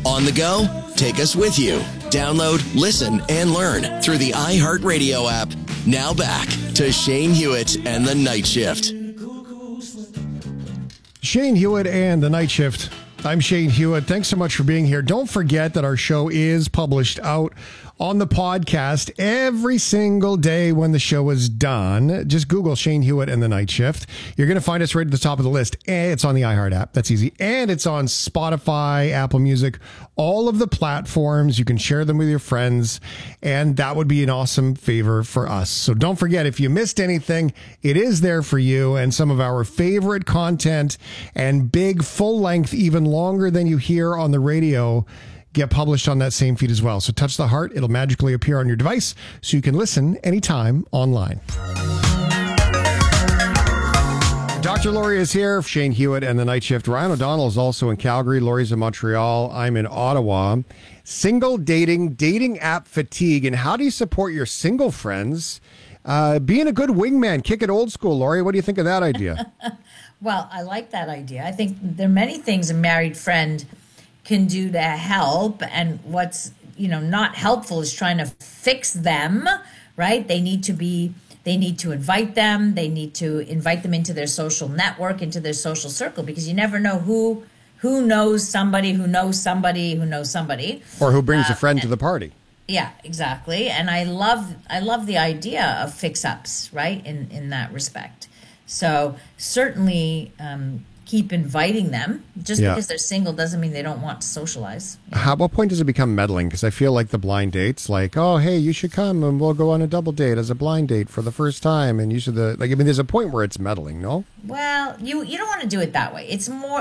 On the go? Take us with you. Download, listen, and learn through the iHeartRadio app. Now back to Shane Hewitt and the Night Shift. Shane Hewitt and the Night Shift. I'm Shane Hewitt. Thanks so much for being here. Don't forget that our show is published out on the podcast every single day when the show is done. Just Google Shane Hewitt and the Night Shift. You're going to find us right at the top of the list. And it's on the iHeart app. That's easy. And it's on Spotify, Apple Music, all of the platforms. You can share them with your friends. And that would be an awesome favor for us. So don't forget, if you missed anything, it is there for you. And some of our favorite content and big full length, even longer than you hear on the radio, get published on that same feed as well. So touch the heart. It'll magically appear on your device so you can listen anytime online. Dr. Laurie is here. Shane Hewitt and the Night Shift. Ryan O'Donnell is also in Calgary. Laurie's in Montreal. I'm in Ottawa. Single dating app fatigue. And how do you support your single friends? Being a good wingman. Kick it old school, Laurie. What do you think of that idea? Well, I like that idea. I think there are many things a married friend can do to help, and what's not helpful is trying to fix them, right? They need to invite them. They need to invite them into their social network, into their social circle, because you never know who knows somebody who knows somebody who knows somebody, or who brings a friend to the party. Yeah, exactly. And I love the idea of fix-ups, right? In that respect. So certainly keep inviting them. Just because they're single doesn't mean they don't want to socialize. What point does it become meddling? Because I feel like the blind dates, like, oh, hey, you should come and we'll go on a double date as a blind date for the first time. And you should, there's a point where it's meddling, no? Well, you don't want to do it that way. It's more,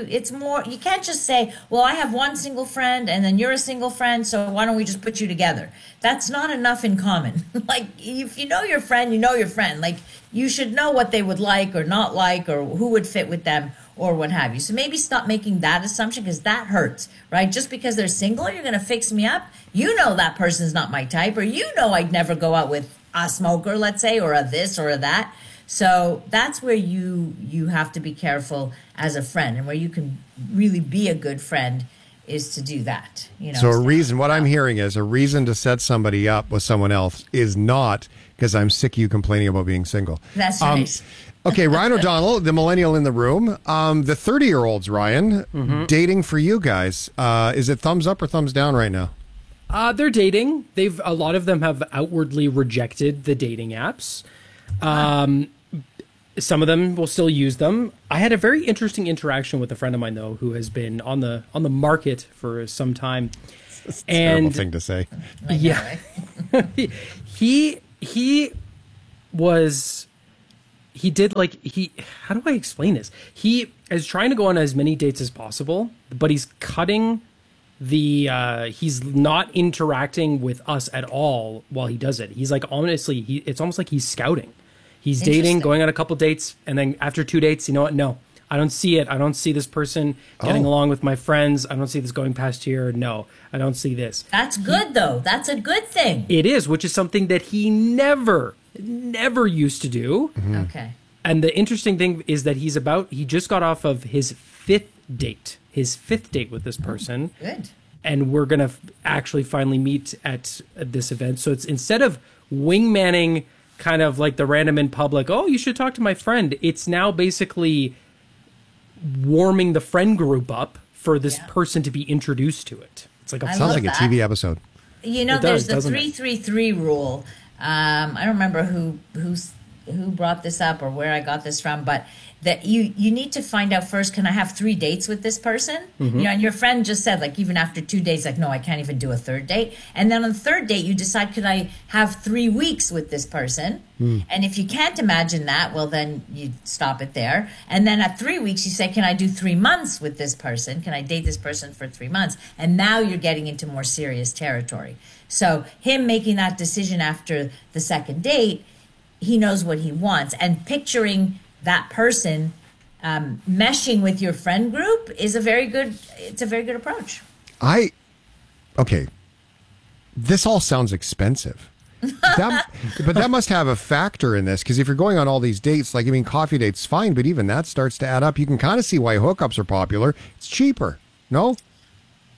you can't just say, well, I have one single friend and then you're a single friend, so why don't we just put you together? That's not enough in common. Like, if you know your friend, you know your friend. Like, you should know what they would like or not like, or who would fit with them, or what have you. So maybe stop making that assumption, because that hurts, right? Just because they're single, you're going to fix me up. You know that person's not my type, or I'd never go out with a smoker, let's say, or a this or a that. So that's where you have to be careful as a friend, and where you can really be a good friend is to do that. So what I'm hearing is a reason to set somebody up with someone else is not because I'm sick of you complaining about being single. That's right. Okay, Ryan O'Donnell, the millennial in the room. The 30-year-olds, Ryan, dating for you guys. Is it thumbs up or thumbs down right now? They're dating. A lot of them have outwardly rejected the dating apps. Some of them will still use them. I had a very interesting interaction with a friend of mine, though, who has been on the market for some time. That's a terrible thing to say. Yeah. He how do I explain this? He is trying to go on as many dates as possible, but he's cutting he's not interacting with us at all while he does it. He's like, honestly, it's almost like he's scouting. He's dating, going on a couple dates, and then after 2 dates, you know what? No, I don't see it. I don't see this person getting along with my friends. I don't see this going past here. No, I don't see this. That's good, though. That's a good thing. It is, which is something that he never used to do. Mm-hmm. Okay. And the interesting thing is that he just got off of his fifth date with this person. Good. And we're going to actually finally meet at this event. So it's, instead of wingmanning kind of like the random in public, oh, you should talk to my friend, it's now basically warming the friend group up for this person to be introduced to it. It's like sounds like a TV episode. There's the 3-3-3 rule. I don't remember who brought this up or where I got this from, but that you need to find out first, can I have 3 dates with this person? Mm-hmm. And your friend just said, like, even after 2 days, like, no, I can't even do a third date. And then on the third date, you decide, could I have 3 weeks with this person? And if you can't imagine that, well, then you stop it there. And then at 3 weeks, you say, can I do 3 months with this person? Can I date this person for 3 months? And now you're getting into more serious territory. So him making that decision after the second date, he knows what he wants. And picturing that person meshing with your friend group is a very good approach. Okay. This all sounds expensive. But that must have a factor in this, because if you're going on all these dates, like, I mean, coffee dates, fine, but even that starts to add up. You can kind of see why hookups are popular. It's cheaper, no?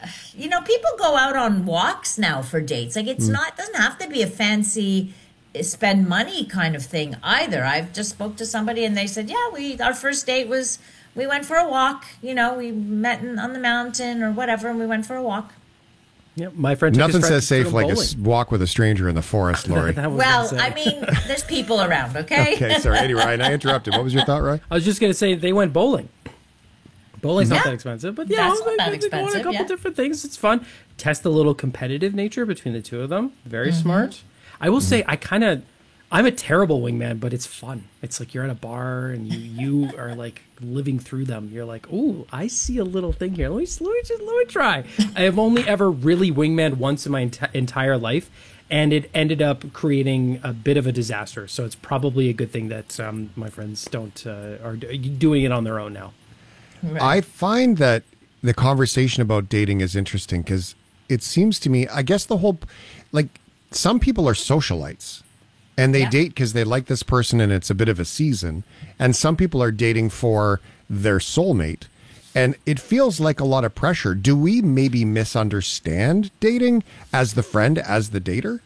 people go out on walks now for dates. Like it doesn't have to be a fancy spend money kind of thing either. I've just spoke to somebody and they said, our first date was, we went for a walk, we met on the mountain or whatever, and we went for a walk. Yeah, my friend. Nothing says safe like a walk with a stranger in the forest, Lori. There's people around, okay? Okay, sorry. Anyway, Ryan, I interrupted. What was your thought, Ryan? I was just going to say they went bowling. Bowling's not that expensive, but that's not that expensive. They go on a couple different things. It's fun. Test the little competitive nature between the two of them. Very smart. I will say, I'm a terrible wingman, but it's fun. It's like you're at a bar and you are like living through them. You're like, ooh, I see a little thing here. Let me try. I have only ever really wingman once in my entire life, and it ended up creating a bit of a disaster. So it's probably a good thing that my friends are doing it on their own now. Right. I find that the conversation about dating is interesting because it seems to me, I guess some people are socialites. And they date because they like this person and it's a bit of a season. And some people are dating for their soulmate. And it feels like a lot of pressure. Do we maybe misunderstand dating as the friend, as the dater?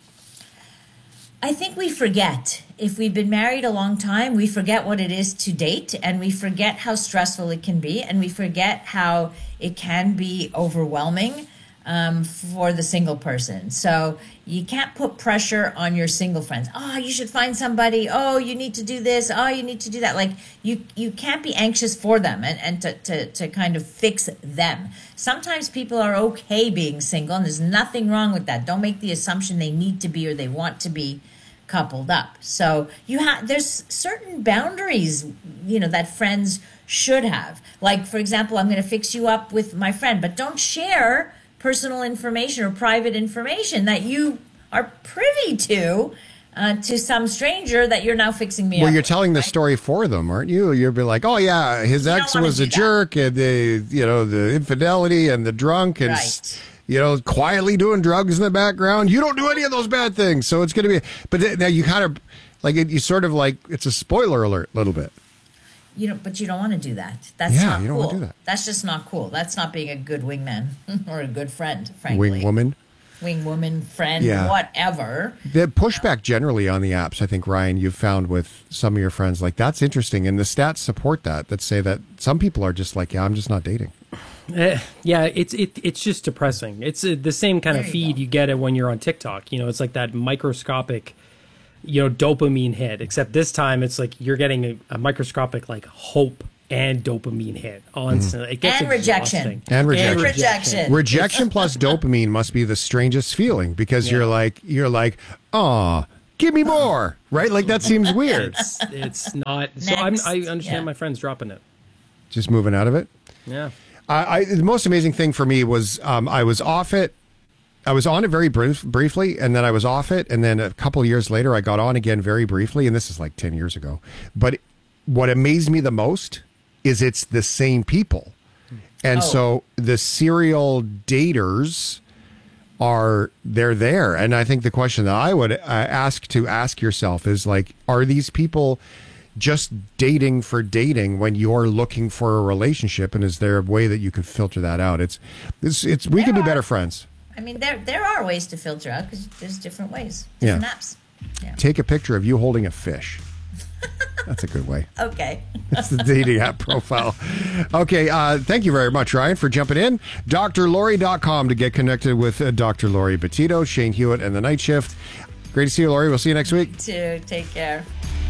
I think we forget. If we've been married a long time, we forget what it is to date, and we forget how stressful it can be, and we forget how it can be overwhelming for the single person. So you can't put pressure on your single friends. Oh, you should find somebody. Oh, you need to do this. Oh, you need to do that. Like you can't be anxious for them and to kind of fix them. Sometimes people are okay being single, and there's nothing wrong with that. Don't make the assumption they need to be or they want to be coupled up. So there's certain boundaries, that friends should have. Like, for example, I'm going to fix you up with my friend, but don't share personal information or private information that you are privy to some stranger that you're now fixing me up. Well, you're telling the story for them, aren't you? You'll be like, oh yeah, his ex was a jerk, and the infidelity and the drunk, and quietly doing drugs in the background. You don't do any of those bad things, so it's going to be. But now you kind of it's a spoiler alert a little bit. But you don't want to do that. That's not cool. You don't want to do that. That's just not cool. That's not being a good wingman or a good friend, frankly. Wingwoman, friend, whatever. The pushback generally on the apps, I think, Ryan, you've found with some of your friends, like, that's interesting. And the stats support that say that some people are just like, I'm just not dating. It's just depressing. It's the same kind of feed you get when you're on TikTok. It's like that microscopic dopamine hit, except this time it's like you're getting a microscopic like hope and dopamine hit on it gets rejection. Rejection plus dopamine must be the strangest feeling because you're like, oh, give me more, right? Like that seems weird. It's not. So I understand my friends dropping it, just moving out of it. Yeah. The most amazing thing for me was I was off it. I was on it very briefly, and then I was off it, and then a couple of years later, I got on again very briefly, and this is like 10 years ago. But what amazed me the most is it's the same people. And so the serial daters they're there. And I think the question that I would ask yourself is like, are these people just dating for dating when you're looking for a relationship? And is there a way that you could filter that out? We can be better friends. I mean, there are ways to filter out because there's different ways, different apps. Yeah. Take a picture of you holding a fish. That's a good way. Okay. That's the dating app profile. Okay, thank you very much, Ryan, for jumping in. drlori.com to get connected with Dr. Lori Betito, Shane Hewitt, and The Night Shift. Great to see you, Lori. We'll see you next week. You too. Take care.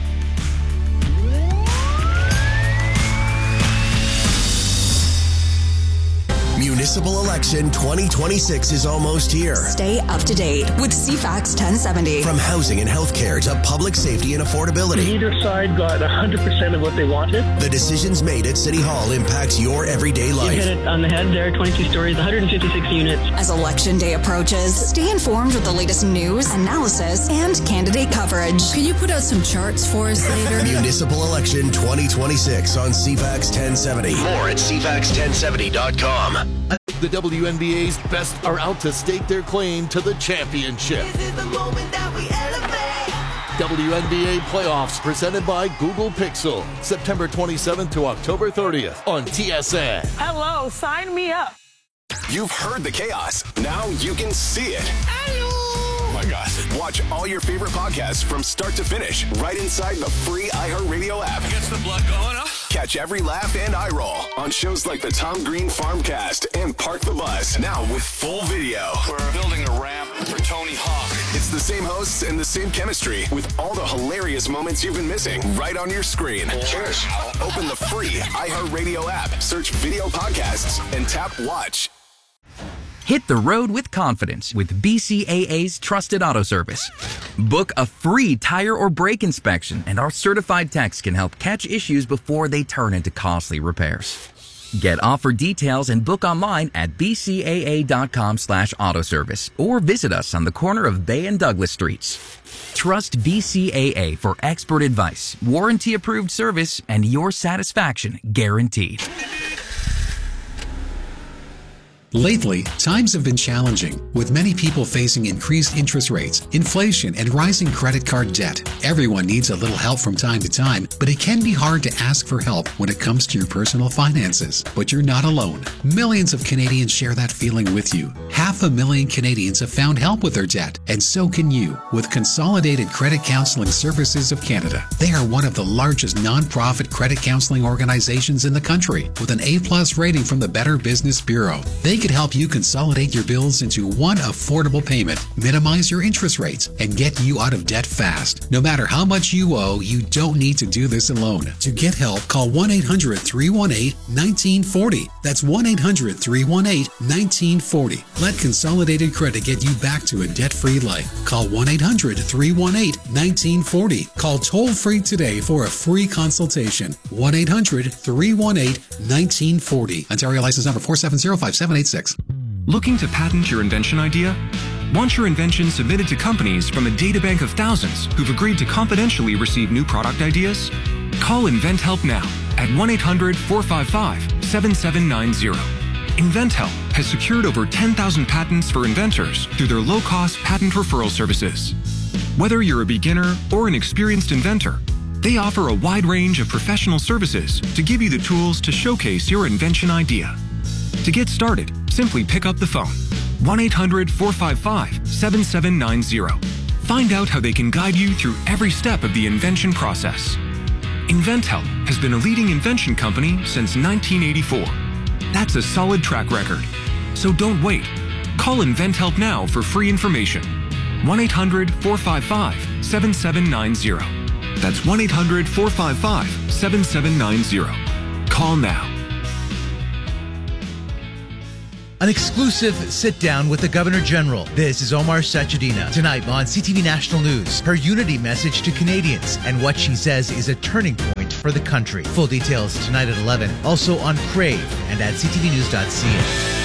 Municipal Election 2026 is almost here. Stay up to date with CFAX 1070. From housing and healthcare to public safety and affordability. Neither side got 100% of what they wanted. The decisions made at City Hall impacts your everyday life. You hit it on the head there, 22 stories, 156 units. As Election Day approaches, stay informed with the latest news, analysis, and candidate coverage. Can you put out some charts for us later? Municipal Election 2026 on CFAX 1070. More at CFAX1070.com. The WNBA's best are out to stake their claim to the championship. This is the moment that we elevate. WNBA playoffs presented by Google Pixel. September 27th to October 30th on TSN. Hello, sign me up. You've heard the chaos. Now you can see it. Oh my gosh. Watch all your favorite podcasts from start to finish right inside the free iHeartRadio app. Gets the blood going up. Catch every laugh and eye roll on shows like the Tom Green Farmcast and Park the Bus. Now with full video. We're building a ramp for Tony Hawk. It's the same hosts and the same chemistry with all the hilarious moments you've been missing right on your screen. Cheers. Open the free iHeartRadio app, search video podcasts, and tap watch. Hit the road with confidence with BCAA's Trusted Auto Service. Book a free tire or brake inspection, and our certified techs can help catch issues before they turn into costly repairs. Get offer details and book online at bcaa.com/autoservice or visit us on the corner of Bay and Douglas Streets. Trust BCAA for expert advice, warranty-approved service, and your satisfaction guaranteed. Lately, times have been challenging, with many people facing increased interest rates, inflation, and rising credit card debt. Everyone needs a little help from time to time, but it can be hard to ask for help when it comes to your personal finances. But you're not alone. Millions of Canadians share that feeling with you. 500,000 Canadians have found help with their debt, and so can you with Consolidated Credit Counseling Services of Canada. They are one of the largest non-profit credit counseling organizations in the country, with an A+ rating from the Better Business Bureau. They could help you consolidate your bills into one affordable payment, minimize your interest rates, and get you out of debt fast. No matter how much you owe, you don't need to do this alone. To get help, call 1-800-318-1940. That's 1-800-318-1940. Let Consolidated Credit get you back to a debt-free life. Call 1-800-318-1940. Call toll-free today for a free consultation. 1-800-318-1940. Ontario license number 4705786. Looking to patent your invention idea? Want your invention submitted to companies from a databank of thousands who've agreed to confidentially receive new product ideas? Call InventHelp now at 1-800-455-7790. InventHelp has secured over 10,000 patents for inventors through their low-cost patent referral services. Whether you're a beginner or an experienced inventor, they offer a wide range of professional services to give you the tools to showcase your invention idea. To get started, simply pick up the phone, 1-800-455-7790. Find out how they can guide you through every step of the invention process. InventHelp has been a leading invention company since 1984. That's a solid track record. So don't wait. Call InventHelp now for free information. 1-800-455-7790. That's 1-800-455-7790. Call now. An exclusive sit-down with the Governor General. This is Omar Sachedina. Tonight on CTV National News, her unity message to Canadians and what she says is a turning point for the country. Full details tonight at 11. Also on Crave and at ctvnews.ca.